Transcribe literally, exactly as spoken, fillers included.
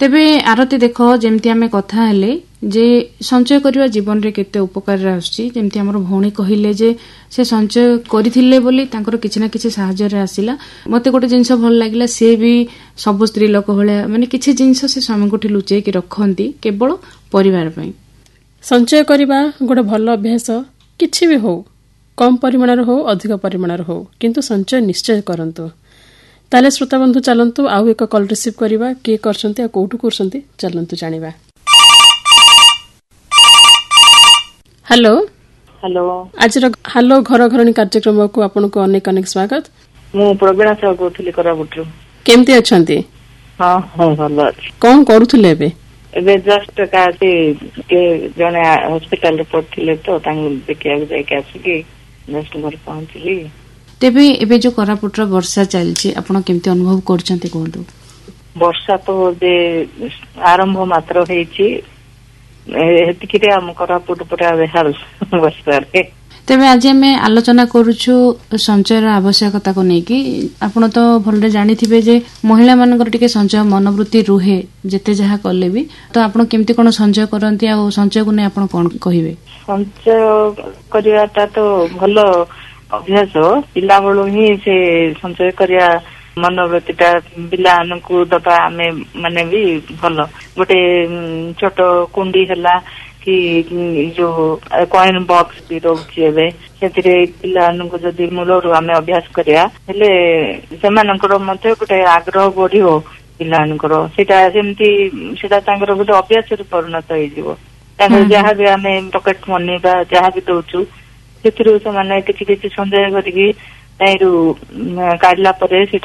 तेबे आरती देख जेमती आमे कथा हेले जे संचय करवा जीवन रे केते उपकार आछि जेमती हमर भौणी कहिले जे से संचय करिथिले बोली तांकर किछि ना किछि सहाय्य रे आसिला मते गोटे जिंस भल लागिला से भी सब स्त्री लोक होले माने किछि जिंस से स्वामी कोठी लुचै कि रखंती केवल परिवार पई। संचय करबा गोटे भल अभ्यास किछि भी हो कम परिमाण हो अधिक परिमाण हो किंतु संचय निश्चय करंतु। ताले श्रोता बंधु चलंतु आउ एक कॉल रिसीव करबा के करछंती आ कोठु करछंती चलंतु जानिबा। हेलो हेलो आज हेलो घर घरणी कार्यक्रम को आपन को अनेक अनेक स्वागत। मु प्रवीणा साहू कहथली कराबुटरू। केमती अछंती? हां हां भलो अछि। कोन करूथले एबे? एबे जस्ट कासे के जने हॉस्पिटल रे पड़थिले तो तांग देखिया जाय के आसी जस्ट घर पहुंचली। तेबे एबे जो कोरापुटर वर्षा चलछि आपण केमती अनुभव करछंती कोंदु? वर्षा तो जे आरंभ मात्र हेछि एतिकिरे हम कोरापुट परा बेहाल वर्षा रे। तेबे आज हमें आलोचना करूछु संचयर आवश्यकता को नेकी आपण तो भलरे जानिथिबे जे महिला मानकर टिके संचय मनोवृत्ति रुहे जेते जहा करले भी तो आपण केमती कोन संचय करंती आ संचय को ने आपण कोन कहिबे? संचय करियाटा तो भलो अभ्यास पिला बळो ही से संचय करिया मनोवृत्तिटा पिला को दबा आमे माने भी भलो गोटे छोट कुंडी हला कि जो कॉइन बॉक्स भी रोचे एबे सेतिरे पिला को जदी मूलरू आमे अभ्यास करिया हेले सेमानकर मध्ये गोटे आग्रह बढ़ियो पिलानकर सेटा जेमती सेटा तांगर गोटे अभ्यास रे परिणत होई जिवो तांगर जहा भी आमे पॉकेट मनी बा जहा भी दोचु सेतिरो से माने किछि किछि संचय करिकि ताइरु काढला परे